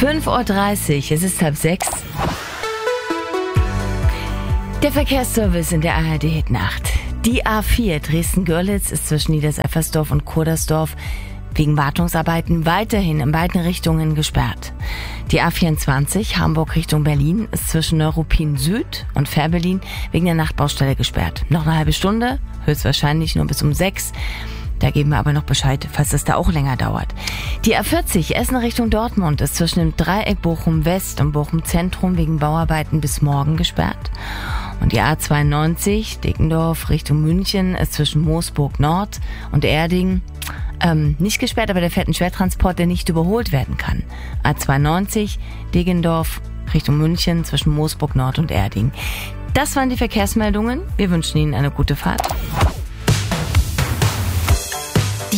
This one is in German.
5:30 Uhr, es ist 5:30. Der Verkehrsservice in der ARD-Nacht. Die A4 Dresden-Görlitz ist zwischen Niederseffersdorf und Kurdersdorf wegen Wartungsarbeiten weiterhin in beiden Richtungen gesperrt. Die A24 Hamburg Richtung Berlin ist zwischen Neuruppin Süd und Fährberlin wegen der Nachtbaustelle gesperrt. Noch eine halbe Stunde, höchstwahrscheinlich nur bis um 6. Da geben wir aber noch Bescheid, falls es da auch länger dauert. Die A40 Essen Richtung Dortmund ist zwischen dem Dreieck Bochum West und Bochum Zentrum wegen Bauarbeiten bis morgen gesperrt. Und die A92 Deckendorf Richtung München ist zwischen Moosburg Nord und Erding nicht gesperrt, aber da fährt ein Schwertransport, der nicht überholt werden kann. A92 Deggendorf Richtung München zwischen Moosburg Nord und Erding. Das waren die Verkehrsmeldungen. Wir wünschen Ihnen eine gute Fahrt.